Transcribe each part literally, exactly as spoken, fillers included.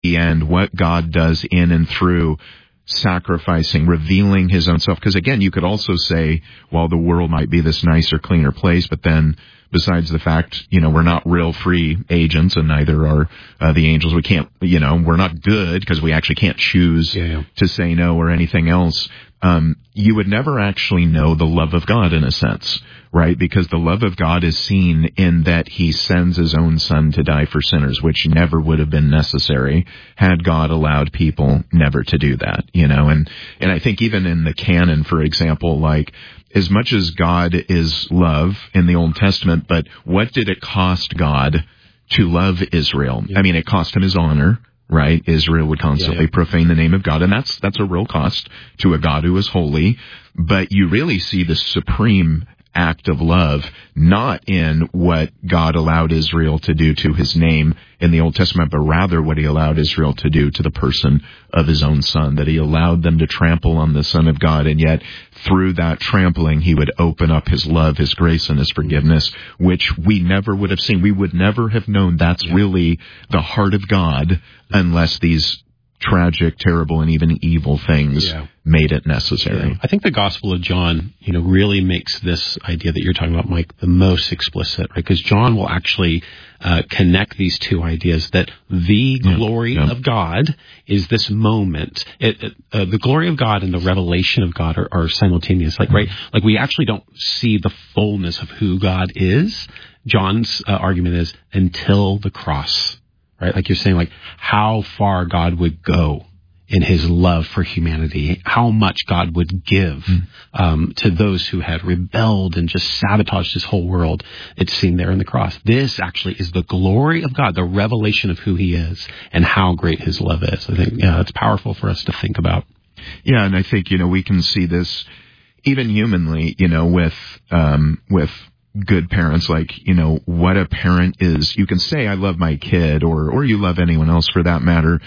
and what God does in and through sacrificing, revealing his own self. Because again, you could also say, well, the world might be this nicer, cleaner place, but then besides the fact, you know, we're not real free agents, and neither are uh, the angels. We can't, you know, we're not good because we actually can't choose yeah, yeah. to say no or anything else. Um, you would never actually know the love of God in a sense, right? Because the love of God is seen in that he sends his own son to die for sinners, which never would have been necessary had God allowed people never to do that, you know? And, and I think even in the canon, for example, like, as much as God is love in the Old Testament, but what did it cost God to love Israel? Yeah. I mean, it cost him his honor, right? Israel would constantly yeah, yeah. profane the name of God, and that's that's a real cost to a God who is holy. But you really see the supreme act of love not in what God allowed Israel to do to his name in the Old Testament, but rather what he allowed Israel to do to the person of his own son, that he allowed them to trample on the Son of God, and yet through that trampling he would open up his love, his grace, and his forgiveness, which we never would have seen. We would never have known that's yeah. really the heart of God unless these tragic, terrible, and even evil things yeah. made it necessary. Yeah. I think the Gospel of John, you know, really makes this idea that you're talking about, Mike, the most explicit, right? Because John will actually uh, connect these two ideas that the yeah. glory yeah. of God is this moment. It, it, uh, the glory of God and the revelation of God are, are simultaneous. Like, right? Like, we actually don't see the fullness of who God is. John's uh, argument is until the cross. Right? Like you're saying, like how far God would go in his love for humanity, how much God would give mm. um, to those who had rebelled and just sabotaged his whole world. It's seen there in the cross. This actually is the glory of God, the revelation of who he is and how great his love is. I think, yeah, it's powerful for us to think about. Yeah, and I think, you know, we can see this even humanly, you know, with um, with good parents, like, you know, what a parent is. You can say, I love my kid, or, or you love anyone else for that matter,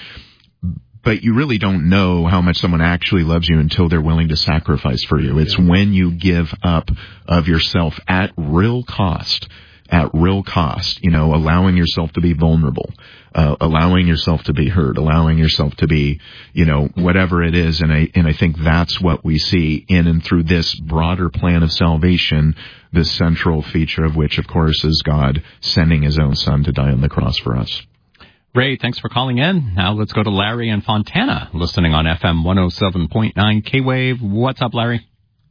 but you really don't know how much someone actually loves you until they're willing to sacrifice for you. It's yeah. when you give up of yourself at real cost, at real cost, you know, allowing yourself to be vulnerable, uh, allowing yourself to be hurt, allowing yourself to be, you know, whatever it is. And I, and I think that's what we see in and through this broader plan of salvation, the central feature of which, of course, is God sending his own son to die on the cross for us. Ray, thanks for calling in. Now let's go to Larry in Fontana, listening on F M one oh seven point nine K-Wave. What's up, Larry?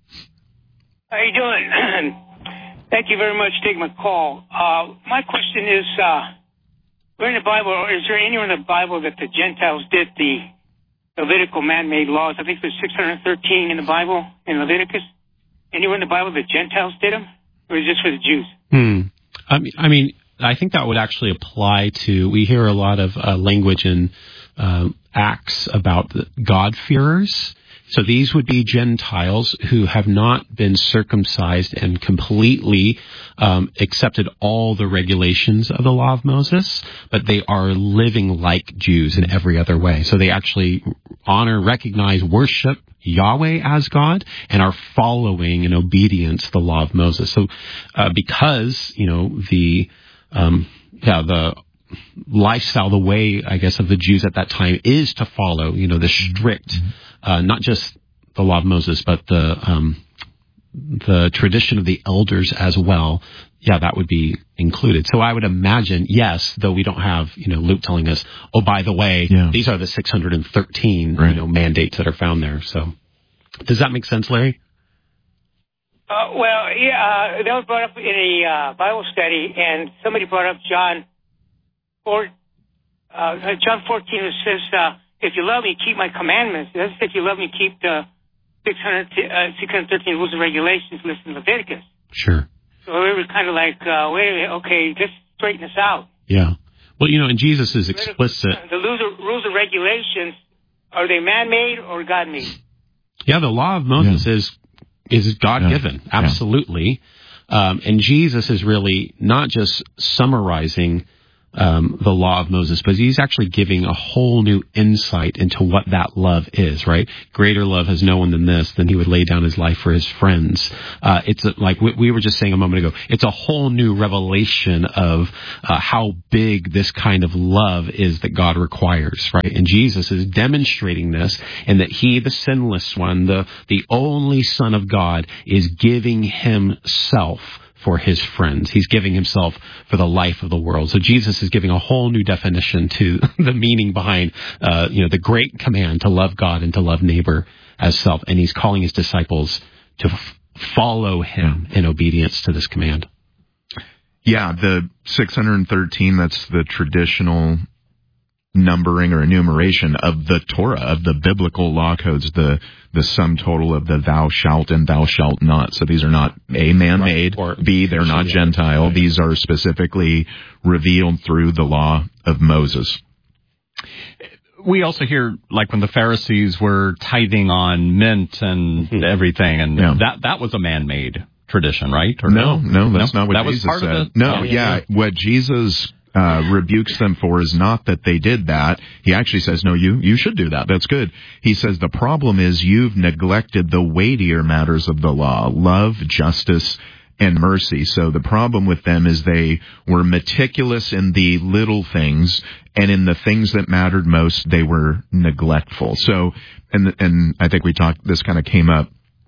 How you doing? Thank you very much for taking my call. Uh, my question is, uh, where in the Bible, or is there anywhere in the Bible that the Gentiles did the Levitical man-made laws? I think there's six hundred thirteen in the Bible, in Leviticus. Anywhere in the Bible that Gentiles did them? Or is this for the Jews? Hmm. I mean, I mean, I think that would actually apply to, we hear a lot of uh, language in uh, Acts about the God-fearers. So these would be Gentiles who have not been circumcised and completely um, accepted all the regulations of the law of Moses, but they are living like Jews in every other way. So they actually honor, recognize, worship Yahweh as God and are following in obedience the law of Moses. So uh, because, you know, the um, yeah the lifestyle, the way, I guess, of the Jews at that time is to follow, you know, the strict, mm-hmm. uh, not just the law of Moses, but the um, the tradition of the elders as well. Yeah, that would be included. So I would imagine, yes, though we don't have, you know, Luke telling us, oh, by the way, yeah. these are the six hundred thirteen, right. you know, mandates that are found there. So does that make sense, Larry? Uh, well, yeah, uh, that was brought up in a uh, Bible study, and somebody brought up John four, uh, John fourteen, it says, uh, if you love me, keep my commandments. It doesn't say if you love me, keep the six hundred, uh, six hundred thirteen rules and regulations listed in Leviticus. Sure. So it was kind of like, uh, wait a minute, okay, just straighten this out. Yeah. Well, you know, and Jesus is explicit. The rules and regulations, are they man-made or God-made? Yeah, the law of Moses yeah. is is God-given, yeah. absolutely. Yeah. Um, and Jesus is really not just summarizing um, the law of Moses, but he's actually giving a whole new insight into what that love is, right? Greater love has no one than this, than he would lay down his life for his friends. Uh, it's a, like we, we were just saying a moment ago, it's a whole new revelation of uh, how big this kind of love is that God requires, right? And Jesus is demonstrating this, and that he, the sinless one, the, the only Son of God, is giving himself for his friends. He's giving himself for the life of the world. So Jesus is giving a whole new definition to the meaning behind, uh, you know, the great command to love God and to love neighbor as self. And he's calling his disciples to f- follow him in obedience to this command. Yeah, the six hundred thirteen, that's the traditional numbering or enumeration of the Torah, of the biblical law codes, the the sum total of the thou shalt and thou shalt not. So these are not A, man-made, right. B, they're not yeah. Gentile. Right. These are specifically revealed through the law of Moses. We also hear, like, when the Pharisees were tithing on mint and mm-hmm. everything, and yeah. that that was a man-made tradition, right? Or no, no, no, that's no? not what that Jesus was part said. Of the, no, oh, yeah, yeah, what Jesus Uh, rebukes them for is not that they did that. He actually says, no, you, you should do that. That's good. He says the problem is you've neglected the weightier matters of the law, love, justice, and mercy. So the problem with them is they were meticulous in the little things, and in the things that mattered most, they were neglectful. So, and, and I think we talked, this kind of came up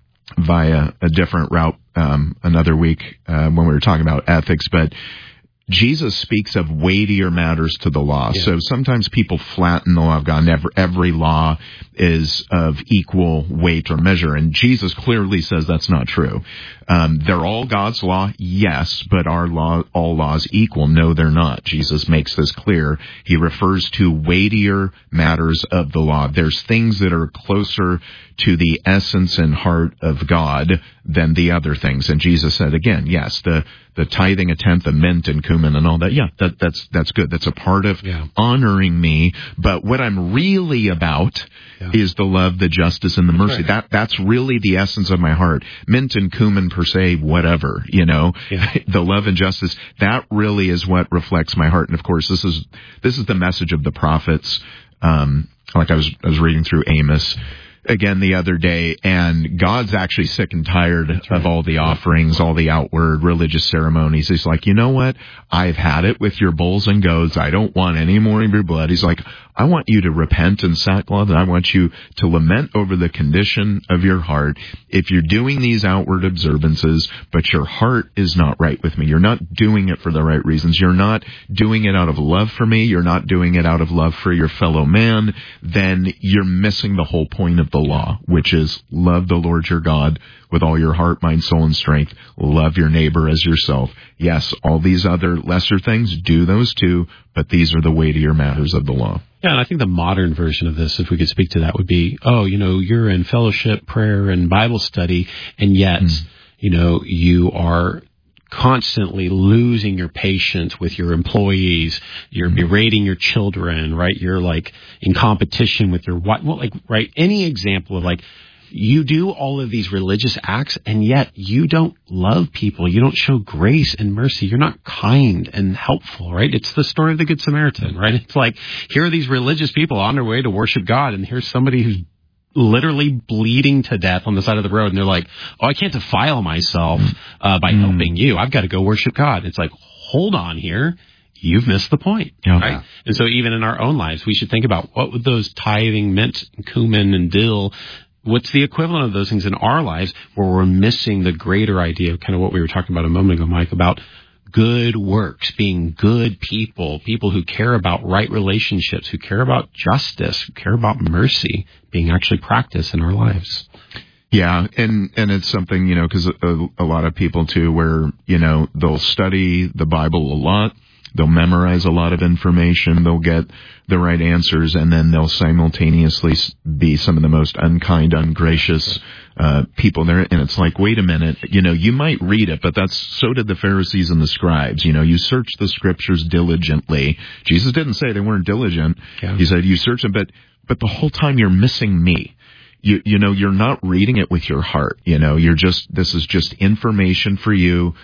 via a different route, um, another week, uh, when we were talking about ethics, but Jesus speaks of weightier matters to the law. Yeah. So sometimes people flatten the law of God, and every, every law is of equal weight or measure. And Jesus clearly says that's not true. Um, they're all God's law, yes, but are law, all laws equal? No, they're not. Jesus makes this clear. He refers to weightier matters of the law. There's things that are closer to the essence and heart of God than the other things. And Jesus said, again, yes, the, the tithing a tenth of mint and cumin and all that, yeah, that, that's, that's good. That's a part of yeah. honoring me. But what I'm really about yeah. is the love, the justice, and the mercy. Right. That, that's really the essence of my heart. Mint and cumin per se, whatever, you know, yeah. the love and justice, that really is what reflects my heart. And of course, this is, this is the message of the prophets. Um, like I was, I was reading through Amos again the other day, and God's actually sick and tired right. of all the offerings, all the outward religious ceremonies. He's like, you know what? I've had it with your bulls and goats. I don't want any more of your blood. He's like, I want you to repent in sackcloth, and I want you to lament over the condition of your heart. If you're doing these outward observances, but your heart is not right with me, you're not doing it for the right reasons, you're not doing it out of love for me, you're not doing it out of love for your fellow man, then you're missing the whole point of the law, which is love the Lord your God with all your heart, mind, soul, and strength. Love your neighbor as yourself. Yes, all these other lesser things, do those too, but these are the weightier matters of the law. Yeah, and I think the modern version of this, if we could speak to that, would be, oh, you know, you're in fellowship, prayer, and Bible study, and yet, mm. you know, you are constantly losing your patience with your employees. You're mm-hmm. berating your children, right? You're like in competition with your wife. Well, like, right? Any example of like, you do all of these religious acts, and yet you don't love people. You don't show grace and mercy. You're not kind and helpful, right? It's the story of the Good Samaritan, right? It's like, here are these religious people on their way to worship God, and here's somebody who's literally bleeding to death on the side of the road, and they're like, oh, I can't defile myself uh, by mm. helping you. I've got to go worship God. It's like, hold on here. You've missed the point, yeah. right? And so even in our own lives, we should think about what would those tithing, mint, and cumin, and dill, what's the equivalent of those things in our lives where we're missing the greater idea of kind of what we were talking about a moment ago, Mike, about good works, being good people, people who care about right relationships, who care about justice, who care about mercy being actually practiced in our lives. Yeah, and, and it's something, you know, because a, a lot of people, too, where, you know, they'll study the Bible a lot, they'll memorize a lot of information, they'll get the right answers, and then they'll simultaneously be some of the most unkind, ungracious uh people there. And it's like, wait a minute, you know, you might read it, but that's so did the Pharisees and the scribes. You know, you search the scriptures diligently. Jesus didn't say they weren't diligent. Yeah. He said you search them, but but the whole time you're missing me. You you know, you're not reading it with your heart. You know, you're just, this is just information for you.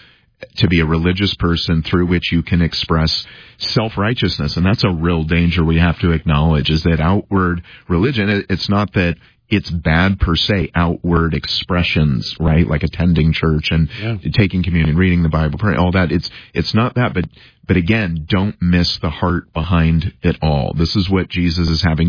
to be a religious person through which you can express self-righteousness. And that's a real danger we have to acknowledge, is that outward religion, it's not that it's bad per se, outward expressions, right? Like attending church and yeah. taking communion, reading the Bible, praying, all that. It's, it's not that, but, but again, don't miss the heart behind it all. This is what Jesus is having